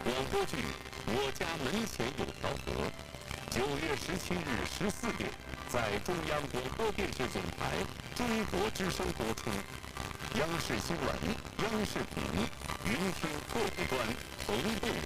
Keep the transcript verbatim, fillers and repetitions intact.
广播剧《我家门前有条河》，九月十七日十四点，在中央广播电视总台中国之声播出。央视新闻、央视频、云听客户端同步